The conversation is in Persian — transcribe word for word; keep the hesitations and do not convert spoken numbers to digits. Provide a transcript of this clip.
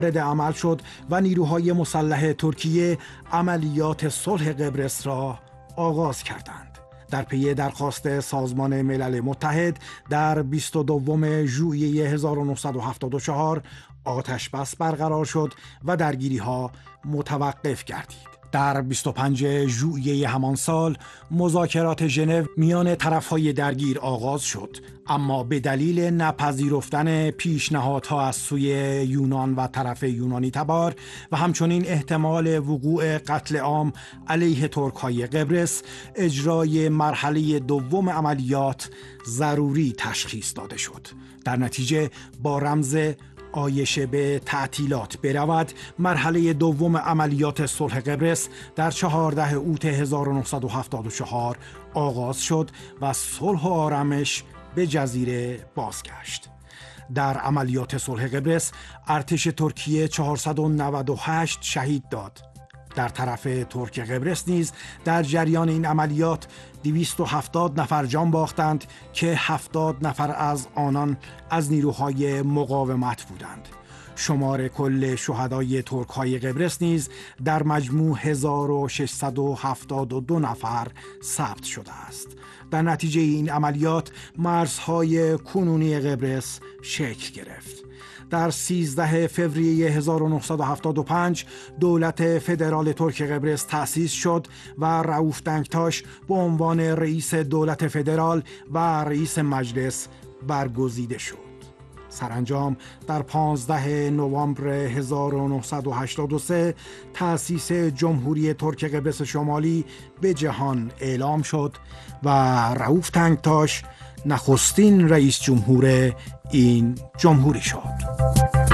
وارد عمل شد و نیروهای مسلح ترکیه عملیات صلح قبرس را آغاز کردند. در پی درخواست سازمان ملل متحد در بیست و دوم ژوئیه هزار و نهصد و هفتاد و چهار آتش بس برقرار شد و درگیری‌ها متوقف گردید. در بیست و پنجم ژوئیه همان سال مذاکرات ژنو میان طرف‌های درگیر آغاز شد، اما به دلیل نپذیرفتن پیشنهادها از سوی یونان و طرف یونانی تبار و همچنین احتمال وقوع قتل عام علیه ترک‌های قبرس، اجرای مرحله دوم عملیات ضروری تشخیص داده شد. در نتیجه با رمز آیش به تعطیلات برود، مرحله دوم عملیات صلح قبرس در چهاردهم اوت هزار و نهصد و هفتاد و چهار آغاز شد و صلح و آرامش به جزیره بازگشت. در عملیات صلح قبرس ارتش ترکیه چهارصد و نود و هشت شهید داد. در طرف ترک قبرس نیز در جریان این عملیات دویست و هفتاد نفر جان باختند که هفتاد نفر از آنان از نیروهای مقاومت بودند. شمار کل شهدای ترک‌های قبرس نیز در مجموع هزار و ششصد و هفتاد و دو نفر ثبت شده است. در نتیجه این عملیات مرزهای کنونی قبرس شکل گرفت. در سیزدهم فوریه هزار و نهصد و هفتاد و پنج دولت فدرال ترک قبرس تأسیس شد و رئوف دنکتاش به عنوان رئیس دولت فدرال و رئیس مجلس برگزیده شد. سرانجام در پانزدهم نوامبر هزار و نهصد و هشتاد و سه تأسیس جمهوری ترک قبرس شمالی به جهان اعلام شد و رئوف دنکتاش نخستین رئیس جمهور این جمهوری شد.